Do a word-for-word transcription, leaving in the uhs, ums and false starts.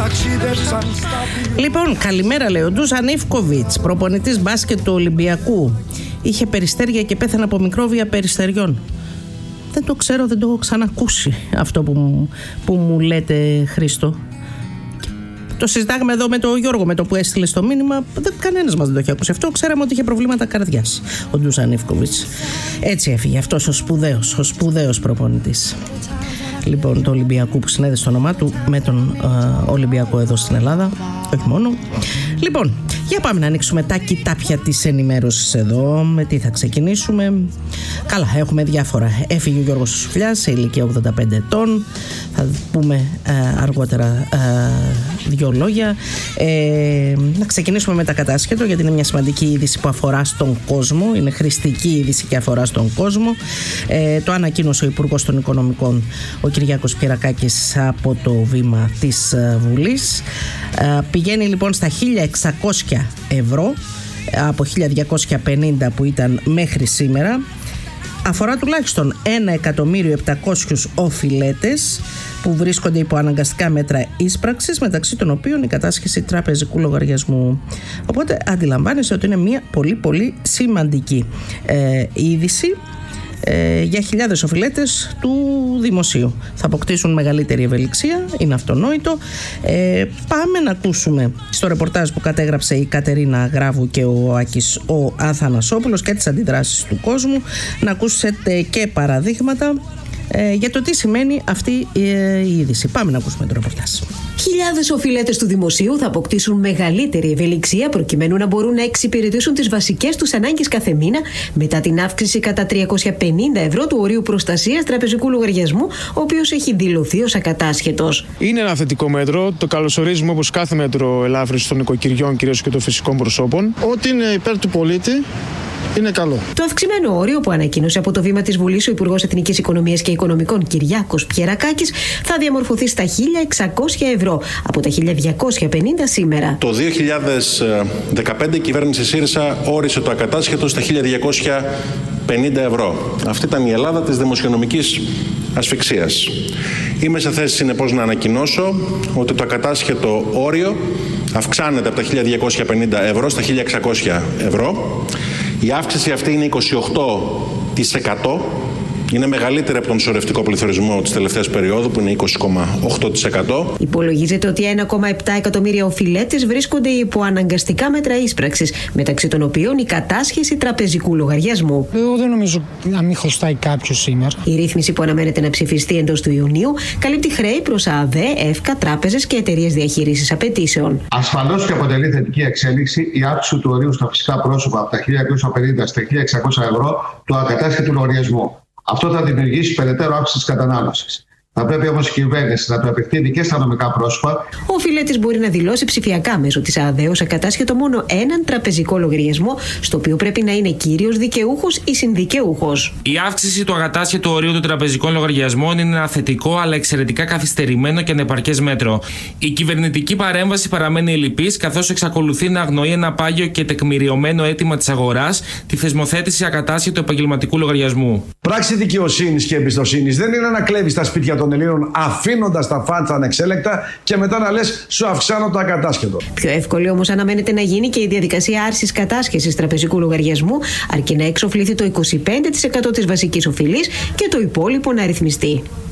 Λοιπόν, καλημέρα, λέει ο Ντουζαν Ιβκοβιτς, προπονητής μπάσκετ του Ολυμπιακού. Είχε περιστέρια και πέθανε από μικρόβια περιστεριών. Δεν το ξέρω, δεν το έχω ξανακούσει αυτό που μου, που μου λέτε, Χρήστο. Το συζητάγαμε εδώ με τον Γιώργο, με το που έστειλε στο μήνυμα. Δεν, κανένας μας δεν το έχει ακούσει αυτό. Ξέραμε ότι είχε προβλήματα καρδιάς ο Ντουζαν Ιβκοβιτς. Έτσι έφυγε αυτός ο σπουδαίος, ο σπουδαίος προπονητής. Λοιπόν, το Ολυμπιακού, που συνέδεσε το όνομά του με τον uh, Ολυμπιακό εδώ στην Ελλάδα. Όχι μόνο. Λοιπόν, για πάμε να ανοίξουμε τα κοιτάπια της ενημέρωσης εδώ. Με τι θα ξεκινήσουμε? Καλά, έχουμε διάφορα. Έφυγε ο Γιώργος Σουφλιάς σε ηλικία ογδόντα πέντε ετών. Θα πούμε uh, αργότερα uh, δύο λόγια. Ε, να ξεκινήσουμε με τα κατάσχετο, γιατί είναι μια σημαντική είδηση που αφορά στον κόσμο. Είναι χρηστική είδηση και αφορά στον κόσμο. Ε, το ανακοίνωσε ο Υπουργός των Οικονομικών, ο Κυριάκος Πιερακάκης, από το βήμα της Βουλής. Ε, πηγαίνει λοιπόν στα χίλια εξακόσια ευρώ από χίλια διακόσια πενήντα που ήταν μέχρι σήμερα. Αφορά τουλάχιστον ένα εκατομμύριο επτακόσιους οφειλέτες που βρίσκονται υπό αναγκαστικά μέτρα ίσπραξης, μεταξύ των οποίων η κατάσχεση τραπεζικού λογαριασμού. Οπότε αντιλαμβάνεσαι ότι είναι μια πολύ πολύ σημαντική ε, είδηση ε, για χιλιάδες οφειλέτες του δημοσίου. Θα αποκτήσουν μεγαλύτερη ευελιξία, είναι αυτονόητο. Ε, πάμε να ακούσουμε στο ρεπορτάζ που κατέγραψε η Κατερίνα Γράβου και ο Άκης ο Αθανασόπουλος και τις αντιδράσεις του κόσμου, να ακούσετε και παραδείγματα ε, για το τι σημαίνει αυτή ε, η είδηση. Πάμε να ακούσουμε το ρεπορτάζ. Χιλιάδες οφειλέτες του δημοσίου θα αποκτήσουν μεγαλύτερη ευελιξία προκειμένου να μπορούν να εξυπηρετήσουν τις βασικές τους ανάγκες κάθε μήνα μετά την αύξηση κατά τριακόσια πενήντα ευρώ του ορίου προστασίας τραπεζικού λογαριασμού, ο οποίος έχει δηλωθεί ως ακατάσχετος. Είναι ένα θετικό μέτρο. Το καλωσορίζουμε όπως κάθε μέτρο ελάφρυνσης των οικοκυριών, κυρίως και των φυσικών προσώπων. Ό,τι είναι υπέρ του πολίτη είναι καλό. Το αυξημένο όριο που ανακοίνωσε από το βήμα της Βουλής ο Υπουργός Εθνικής Οικονομίας και Οικονομικών Κυριάκος Πιερακάκης θα διαμορφωθεί στα χίλια εξακόσια ευρώ από τα χίλια διακόσια πενήντα σήμερα. Το δύο χιλιάδες δεκαπέντε η κυβέρνηση ΣΥΡΙΖΑ όρισε το ακατάσχετο στα χίλια διακόσια πενήντα ευρώ. Αυτή ήταν η Ελλάδα της δημοσιονομικής ασφυξίας. Είμαι σε θέση συνεπώς να ανακοινώσω ότι το ακατάσχετο όριο αυξάνεται από τα χίλια διακόσια πενήντα ευρώ στα χίλια εξακόσια ευρώ. Η αύξηση αυτή είναι είκοσι οκτώ τοις εκατό. Είναι μεγαλύτερη από τον σωρευτικό πληθωρισμό της τελευταίας περίοδου, που είναι είκοσι κόμμα οκτώ τοις εκατό. Υπολογίζεται ότι ένα κόμμα επτά εκατομμύρια οφειλέτες βρίσκονται υπό αναγκαστικά μέτρα ίσπραξης, μεταξύ των οποίων η κατάσχεση τραπεζικού λογαριασμού. Εγώ δεν νομίζω να μην χρωστάει κάποιος σήμερα. Η ρύθμιση που αναμένεται να ψηφιστεί εντός του Ιουνίου καλύπτει χρέη προς ΑΔΕ, ΕΦΚΑ, τράπεζες και εταιρείες διαχείρισης απαιτήσεων. Ασφαλώς και αποτελεί θετική εξέλιξη η αύξηση του ορίου στα φυσικά πρόσωπα από τα χίλια διακόσια πενήντα στα χίλια εξακόσια ευρώ του ακατάσχετου λογαριασμού. Αυτό θα δημιουργήσει περαιτέρω αύξηση της κατανάλωσης. Θα πρέπει όμως η κυβέρνηση να το επεκτείνει και στα νομικά πρόσωπα. Ο οφειλέτης μπορεί να δηλώσει ψηφιακά μέσω της ΑΔΕ ως ακατάσχετο μόνο έναν τραπεζικό λογαριασμό, στο οποίο πρέπει να είναι κύριος δικαιούχος ή συνδικαιούχος. Η αύξηση του ακατάσχετου ορίου των τραπεζικών λογαριασμών είναι ένα θετικό αλλά εξαιρετικά καθυστερημένο και ανεπαρκές μέτρο. Η κυβερνητική παρέμβαση παραμένει ελλειπής, καθώς εξακολουθεί να αγνοεί ένα πάγιο και τεκμηριωμένο αίτημα της αγοράς, τη θεσμοθέτηση ακατάσχετου επαγγελματικού λογαριασμού. Πράξη δικαιοσύνης και εμπιστοσύνης δεν είναι να κλέβεις τα σπίτια των Ελλήνων αφήνοντας τα φάντσα ανεξέλεκτα και μετά να λες σου αυξάνω το ακατάσχετο. Πιο εύκολη όμως αναμένεται να γίνει και η διαδικασία άρσης κατάσχεσης τραπεζικού λογαριασμού, αρκεί να εξοφληθεί το είκοσι πέντε τοις εκατό της βασικής οφειλής και το υπόλοιπο να ρυθμιστεί.